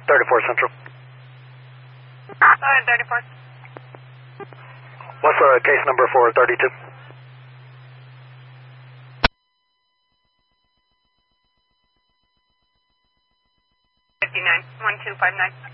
34 Central. 34. What's case number for 32? 59, 1259.